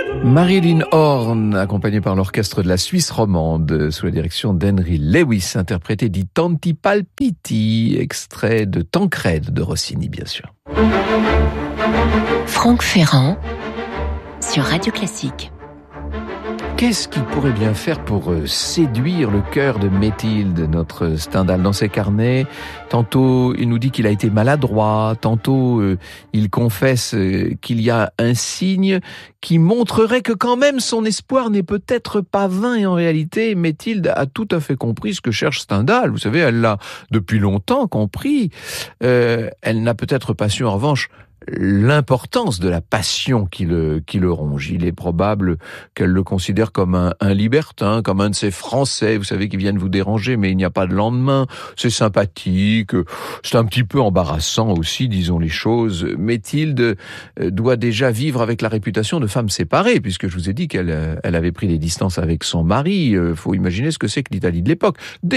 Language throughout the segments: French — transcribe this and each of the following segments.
Marilyn Horne, accompagnée par l'orchestre de la Suisse romande, sous la direction d'Henry Lewis, interprété di Tanti Palpiti, extrait de Tancrède de Rossini, bien sûr. Franck Ferrand, sur Radio Classique. Qu'est-ce qu'il pourrait bien faire pour séduire le cœur de Métilde, notre Stendhal, dans ses carnets? Tantôt, il nous dit qu'il a été maladroit, tantôt, il confesse qu'il y a un signe qui montrerait que quand même son espoir n'est peut-être pas vain, et en réalité, Métilde a tout à fait compris ce que cherche Stendhal. Vous savez, elle l'a depuis longtemps compris. Elle n'a peut-être pas su, en revanche, l'importance de la passion qui le ronge. Il est probable qu'elle le considère comme un libertin, comme un de ces Français, vous savez, qui viennent vous déranger, mais il n'y a pas de lendemain. C'est sympathique, c'est un petit peu embarrassant aussi, disons les choses. Métilde doit déjà vivre avec la réputation de femme séparée, puisque je vous ai dit qu'elle avait pris des distances avec son mari. Faut imaginer ce que c'est que l'Italie de l'époque.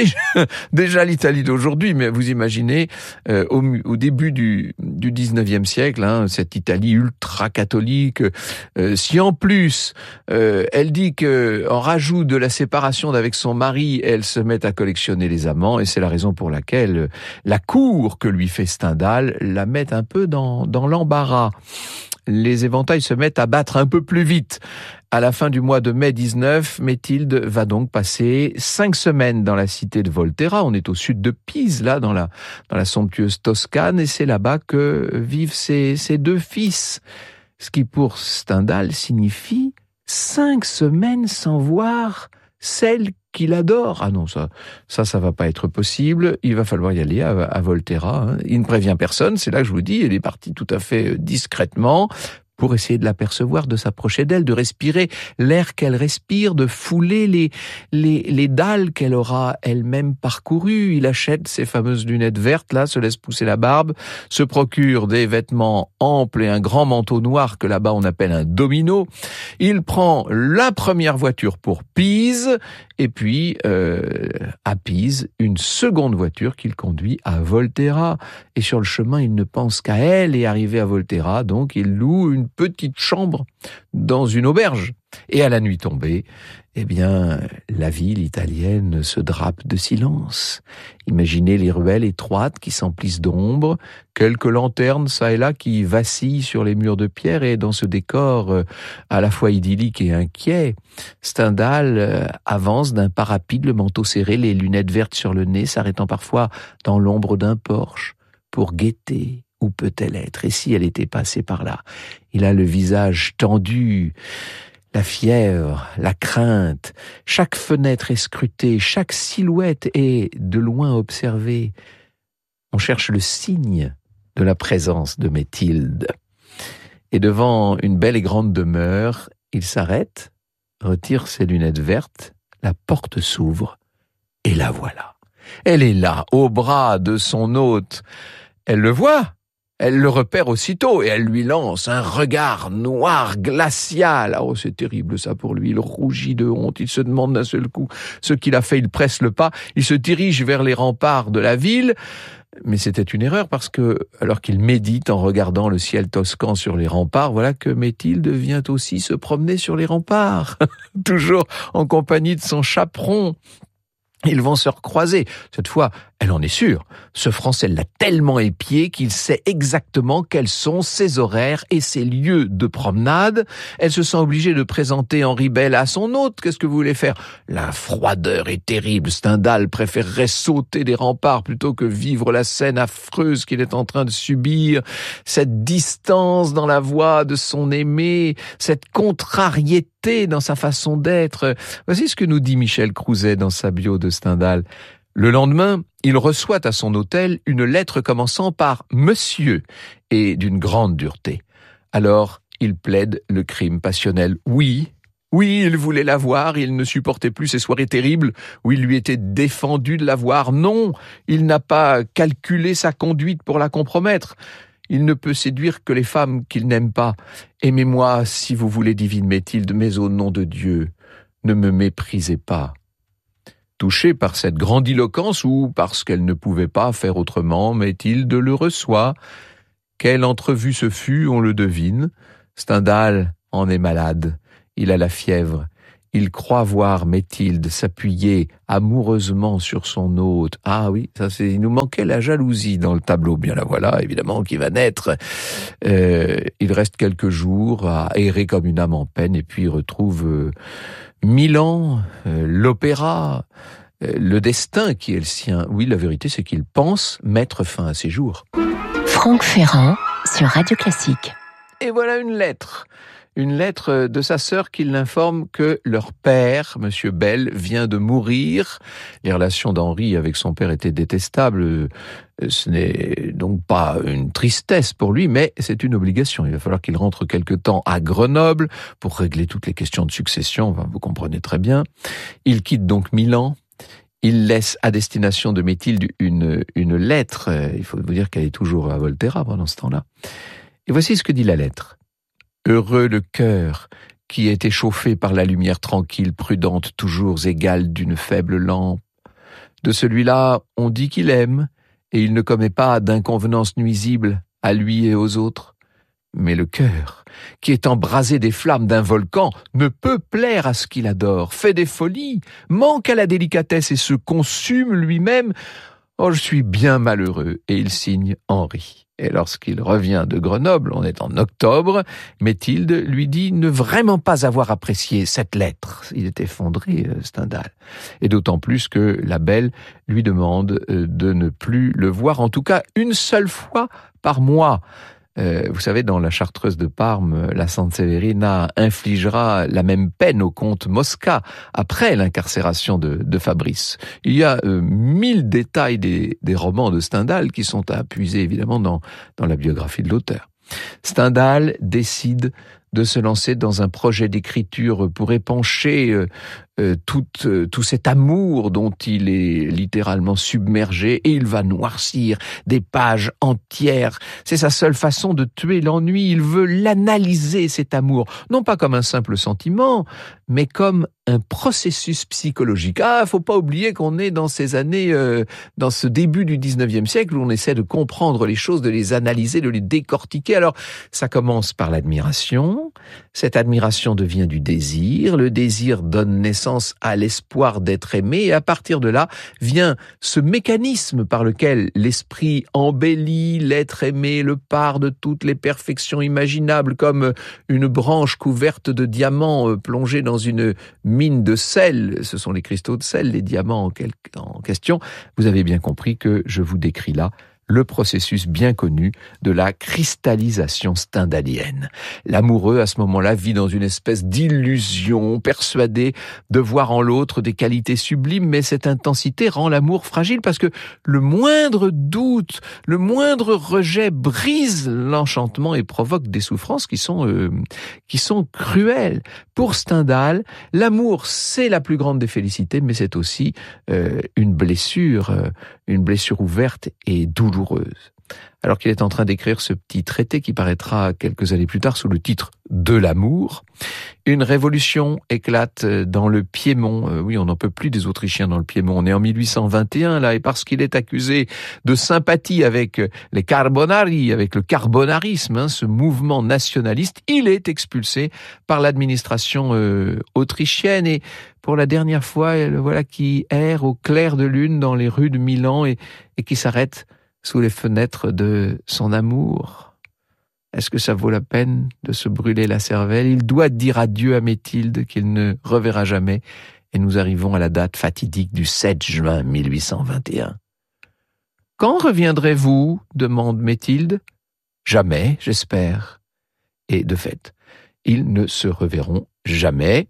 Déjà l'Italie d'aujourd'hui, mais vous imaginez au début du 19e siècle, cette Italie ultra-catholique. Si en plus, elle dit que en rajout de la séparation d'avec son mari, elle se met à collectionner les amants, et c'est la raison pour laquelle la cour que lui fait Stendhal la met un peu dans l'embarras. Les éventails se mettent à battre un peu plus vite. À la fin du mois de mai 19, Métilde va donc passer 5 semaines dans la cité de Volterra. On est au sud de Pise, là, dans la somptueuse Toscane, et c'est là-bas que vivent ses 2 fils. Ce qui, pour Stendhal, signifie 5 semaines sans voir celle qu'il adore. Ah non, ça va pas être possible. Il va falloir y aller à Volterra. Il ne prévient personne. C'est là que je vous dis, il est parti tout à fait discrètement pour essayer de l'apercevoir, de s'approcher d'elle, de respirer l'air qu'elle respire, de fouler les dalles qu'elle aura elle-même parcourues. Il achète ces fameuses lunettes vertes, là, se laisse pousser la barbe, se procure des vêtements amples et un grand manteau noir que là-bas on appelle un domino. Il prend la première voiture pour Pise, et puis à Pise, une seconde voiture qu'il conduit à Volterra. Et sur le chemin, il ne pense qu'à elle, et arrivé à Volterra, donc il loue une petite chambre dans une auberge. Et à la nuit tombée, eh bien, la ville italienne se drape de silence. Imaginez les ruelles étroites qui s'emplissent d'ombre, quelques lanternes ça et là qui vacillent sur les murs de pierre, et dans ce décor à la fois idyllique et inquiet, Stendhal avance d'un pas rapide, le manteau serré, les lunettes vertes sur le nez, s'arrêtant parfois dans l'ombre d'un porche pour guetter. Où peut-elle être? Et si elle était passée par là? Il a le visage tendu, la fièvre, la crainte. Chaque fenêtre est scrutée, chaque silhouette est de loin observée. On cherche le signe de la présence de Métilde. Et devant une belle et grande demeure, il s'arrête, retire ses lunettes vertes, la porte s'ouvre, et la voilà. Elle est là, au bras de son hôte. Elle le voit. Elle le repère aussitôt, et elle lui lance un regard noir, glacial. Oh, c'est terrible ça pour lui. Il rougit de honte. Il se demande d'un seul coup ce qu'il a fait. Il presse le pas. Il se dirige vers les remparts de la ville. Mais c'était une erreur, parce que, alors qu'il médite en regardant le ciel toscan sur les remparts, voilà que Métilde vient aussi se promener sur les remparts. Toujours en compagnie de son chaperon. Ils vont se recroiser. Cette fois, elle en est sûre. Ce Français l'a tellement épié qu'il sait exactement quels sont ses horaires et ses lieux de promenade. Elle se sent obligée de présenter Henri Bell à son hôte. Qu'est-ce que vous voulez faire? La froideur est terrible. Stendhal préférerait sauter des remparts plutôt que vivre la scène affreuse qu'il est en train de subir. Cette distance dans la voix de son aimé, cette contrariété dans sa façon d'être. Voici ce que nous dit Michel Crouzet dans sa bio de Stendhal. Le lendemain, il reçoit à son hôtel une lettre commençant par « Monsieur » et d'une grande dureté. Alors, il plaide le crime passionnel. Oui, il voulait la voir, il ne supportait plus ces soirées terribles où il lui était défendu de la voir. Non, il n'a pas calculé sa conduite pour la compromettre. Il ne peut séduire que les femmes qu'il n'aime pas. Aimez-moi, si vous voulez, divine Métilde, mais au nom de Dieu, ne me méprisez pas. Touchée par cette grandiloquence, ou parce qu'elle ne pouvait pas faire autrement, Métilde le reçoit. Quelle entrevue ce fut, on le devine. Stendhal en est malade. Il a la fièvre. Il croit voir Métilde s'appuyer amoureusement sur son hôte. Ah oui, il nous manquait la jalousie dans le tableau. Bien la voilà, évidemment, qui va naître. Il reste quelques jours à errer comme une âme en peine et puis il retrouve Milan, l'opéra, le destin qui est le sien. Oui, la vérité, c'est qu'il pense mettre fin à ses jours. Franck Ferrand sur Radio Classique. Et voilà une lettre de sa sœur qui l'informe que leur père, Monsieur Bell, vient de mourir. Les relations d'Henri avec son père étaient détestables. Ce n'est donc pas une tristesse pour lui, mais c'est une obligation. Il va falloir qu'il rentre quelque temps à Grenoble pour régler toutes les questions de succession. Enfin, vous comprenez très bien. Il quitte donc Milan. Il laisse à destination de Métilde une lettre. Il faut vous dire qu'elle est toujours à Volterra pendant ce temps-là. Et voici ce que dit la lettre. Heureux le cœur qui est échauffé par la lumière tranquille, prudente, toujours égale d'une faible lampe. De celui-là, on dit qu'il aime, et il ne commet pas d'inconvenances nuisibles à lui et aux autres. Mais le cœur, qui est embrasé des flammes d'un volcan, ne peut plaire à ce qu'il adore, fait des folies, manque à la délicatesse et se consume lui-même. Oh, je suis bien malheureux. Et il signe Henri. Et lorsqu'il revient de Grenoble, on est en octobre, Métilde lui dit ne vraiment pas avoir apprécié cette lettre. Il est effondré, Stendhal. Et d'autant plus que la belle lui demande de ne plus le voir, en tout cas une seule fois par mois. Vous savez, dans la Chartreuse de Parme, la Sainte Sévérina infligera la même peine au comte Mosca après l'incarcération de Fabrice. Il y a 1000 détails des romans de Stendhal qui sont à puiser évidemment dans la biographie de l'auteur. Stendhal décide de se lancer dans un projet d'écriture pour épancher tout cet amour dont il est littéralement submergé, et il va noircir des pages entières. C'est sa seule façon de tuer l'ennui. Il veut l'analyser, cet amour, non pas comme un simple sentiment, mais comme un processus psychologique. Faut pas oublier qu'on est dans ces années, dans ce début du 19e siècle où on essaie de comprendre les choses, de les analyser, de les décortiquer. Alors, ça commence par l'admiration. Cette admiration devient du désir. Le désir donne naissance à l'espoir d'être aimé, et à partir de là vient ce mécanisme par lequel l'esprit embellit l'être aimé, le pare de toutes les perfections imaginables, comme une branche couverte de diamants plongée dans une mine de sel. Ce sont les cristaux de sel, les diamants en question. Vous avez bien compris que je vous décris là le processus bien connu de la cristallisation stendhalienne. L'amoureux, à ce moment-là, vit dans une espèce d'illusion, persuadé de voir en l'autre des qualités sublimes, mais cette intensité rend l'amour fragile parce que le moindre doute, le moindre rejet brise l'enchantement et provoque des souffrances qui sont cruelles. Pour Stendhal, l'amour, c'est la plus grande des félicités, mais c'est aussi une blessure ouverte et douloureuse. Alors qu'il est en train d'écrire ce petit traité qui paraîtra quelques années plus tard sous le titre « De l'amour », une révolution éclate dans le Piémont. Oui, on n'en peut plus des Autrichiens dans le Piémont. On est en 1821, là, et parce qu'il est accusé de sympathie avec les Carbonari, avec le carbonarisme, ce mouvement nationaliste, il est expulsé par l'administration autrichienne. Et pour la dernière fois, le voilà qui erre au clair de lune dans les rues de Milan et qui s'arrête sous les fenêtres de son amour. Est-ce que ça vaut la peine de se brûler la cervelle? Il doit dire adieu à Métilde qu'il ne reverra jamais, et nous arrivons à la date fatidique du 7 juin 1821. « Quand reviendrez-vous » demande Métilde. « Jamais, j'espère. » Et de fait, ils ne se reverront jamais.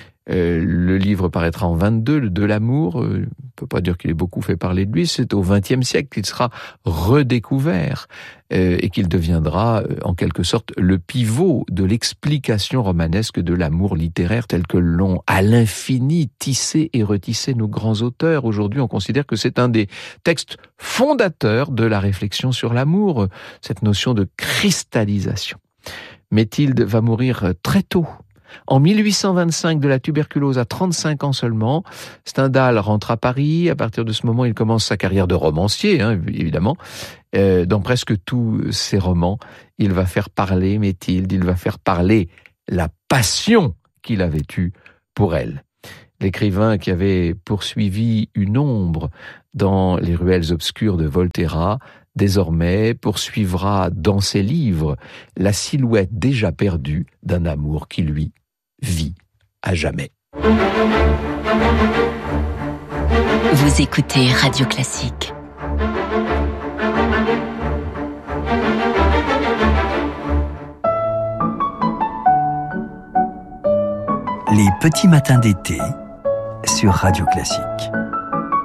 Le livre paraîtra en 22, le De l'amour. On ne peut pas dire qu'il ait beaucoup fait parler de lui. C'est au XXe siècle qu'il sera redécouvert et qu'il deviendra en quelque sorte le pivot de l'explication romanesque de l'amour littéraire tel que l'ont à l'infini tissé et retissé nos grands auteurs. Aujourd'hui, on considère que c'est un des textes fondateurs de la réflexion sur l'amour, cette notion de cristallisation. Métilde va mourir très tôt. En 1825, de la tuberculose à 35 ans seulement, Stendhal rentre à Paris. À partir de ce moment, il commence sa carrière de romancier, évidemment. Dans presque tous ses romans, il va faire parler Métilde, il va faire parler la passion qu'il avait eue pour elle. L'écrivain qui avait poursuivi une ombre dans les ruelles obscures de Volterra, désormais poursuivra dans ses livres la silhouette déjà perdue d'un amour qui, lui, vit à jamais. Vous écoutez Radio Classique. Les petits matins d'été sur Radio Classique.